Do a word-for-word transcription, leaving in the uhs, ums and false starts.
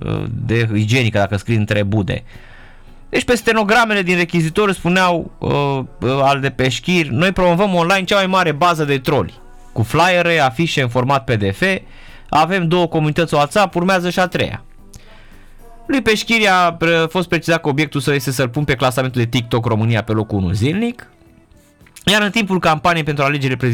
de igienică dacă scrii între bude. Deci pe stenogramele din rechizitor spuneau uh, al de Peșchir: noi promovăm online cea mai mare bază de troli, cu flyere, afișe în format P D F, avem două comunități WhatsApp, urmează și a treia. Lui Peșchir a fost precizat că obiectul său este să-l pun pe clasamentul de TikTok România pe locul unu zilnic, iar în timpul campaniei pentru alegerile prezidențiale